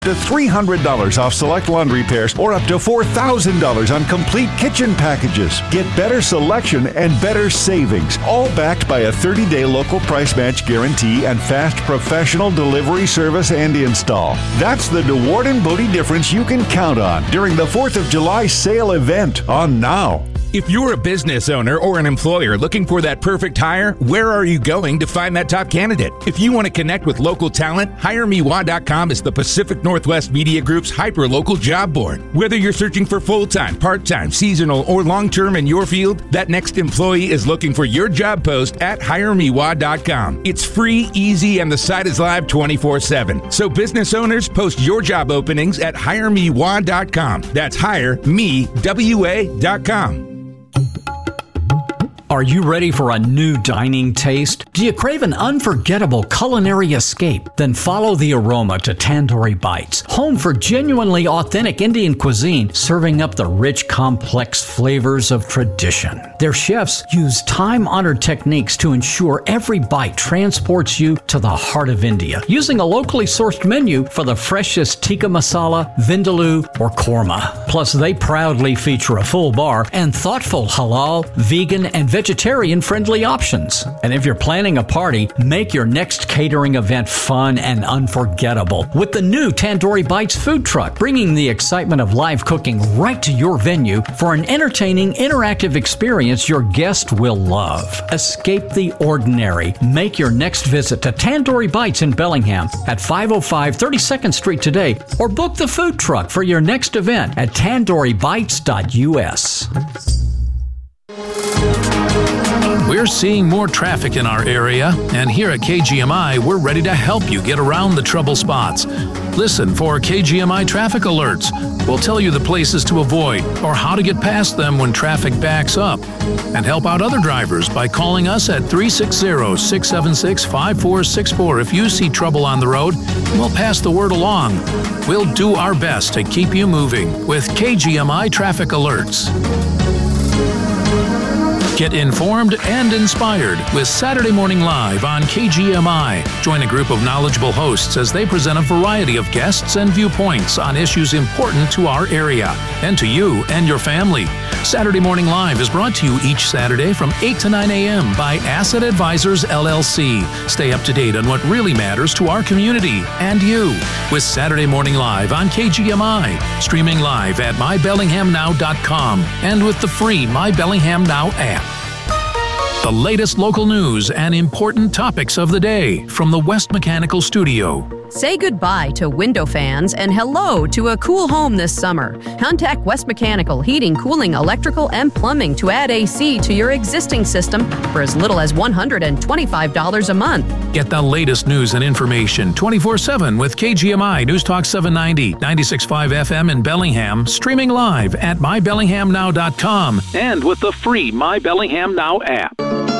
to $300 off select laundry pairs or up to $4,000 on complete kitchen packages. Get better selection and better savings, all backed by a 30-day local price match guarantee and fast professional delivery service and install. That's the DeWarden Bodie difference you can count on during the 4th of July sale event on Now. If you're a business owner or an employer looking for that perfect hire, where are you going to find that top candidate? If you want to connect with local talent, HireMeWa.com is the Pacific Northwest Media Group's hyper-local job board. Whether you're searching for full-time, part-time, seasonal, or long-term in your field, that next employee is looking for your job post at HireMeWa.com. It's free, easy, and the site is live 24/7. So business owners, post your job openings at HireMeWa.com. That's HireMeWA.com. Are you ready for a new dining taste? Do you crave an unforgettable culinary escape? Then follow the aroma to Tandoori Bites, home for genuinely authentic Indian cuisine, serving up the rich, complex flavors of tradition. Their chefs use time-honored techniques to ensure every bite transports you to the heart of India, using a locally sourced menu for the freshest tikka masala, vindaloo, or korma. Plus, they proudly feature a full bar and thoughtful halal, vegan, and vegetarian-friendly options. And if you're planning a party, make your next catering event fun and unforgettable with the new Tandoori Bites food truck, bringing the excitement of live cooking right to your venue for an entertaining, interactive experience your guest will love. Escape the ordinary. Make your next visit to Tandoori Bites in Bellingham at 505 32nd Street today, or book the food truck for your next event at tandooribites.us. We're seeing more traffic in our area, and here at KGMI, we're ready to help you get around the trouble spots. Listen for KGMI traffic alerts. We'll tell you the places to avoid or how to get past them when traffic backs up. And help out other drivers by calling us at 360-676-5464 if you see trouble on the road. We'll pass the word along. We'll do our best to keep you moving with KGMI traffic alerts. Get informed and inspired with Saturday Morning Live on KGMI. Join a group of knowledgeable hosts as they present a variety of guests and viewpoints on issues important to our area and to you and your family. Saturday Morning Live is brought to you each Saturday from 8 to 9 a.m. by Asset Advisors, LLC. Stay up to date on what really matters to our community and you with Saturday Morning Live on KGMI. Streaming live at mybellinghamnow.com and with the free My Bellingham Now app. The latest local news and important topics of the day from the West Mechanical Studio. Say goodbye to window fans and hello to a cool home this summer. Contact West Mechanical Heating, Cooling, Electrical, and Plumbing to add AC to your existing system for as little as $125 a month. Get the latest news and information 24/7 with KGMI News Talk 790, 96.5 FM in Bellingham, streaming live at mybellinghamnow.com and with the free My Bellingham Now app.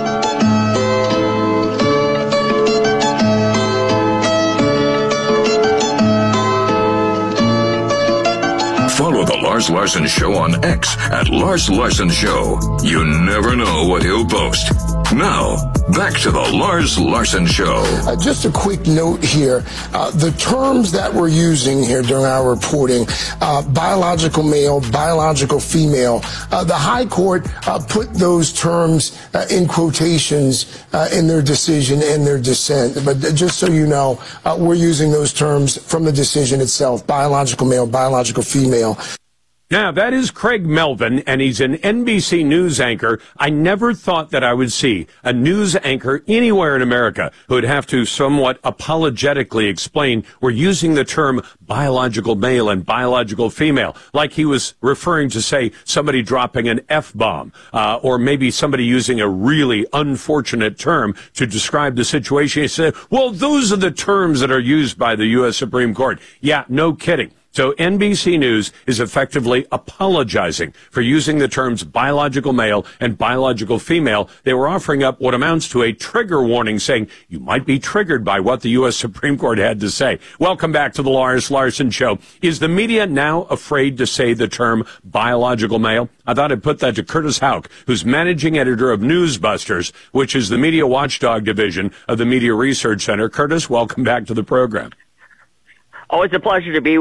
Follow The Lars Larson Show on X at Lars Larson Show. You never know what he'll post. Now, back to The Lars Larson Show. Just a quick note here. The terms that we're using here during our reporting, biological male, biological female, the High Court put those terms in quotations in their decision and their dissent. But just so you know, we're using those terms from the decision itself, biological male, biological female. Now, that is Craig Melvin, and he's an NBC News anchor. I never thought that I would see a news anchor anywhere in America who would have to somewhat apologetically explain we're using the term biological male and biological female, like he was referring to, say, somebody dropping an F-bomb, or maybe somebody using a really unfortunate term to describe the situation. He said, well, those are the terms that are used by the U.S. Supreme Court. Yeah, no kidding. So NBC News is effectively apologizing for using the terms biological male and biological female. They were offering up what amounts to a trigger warning, saying you might be triggered by what the U.S. Supreme Court had to say. Welcome back to the Lars Larson Show. Is the media now afraid to say the term biological male? I thought I'd put that to Curtis Houck, who's managing editor of Newsbusters, which is the media watchdog division of the Media Research Center. Curtis, welcome back to the program. Always a pleasure to be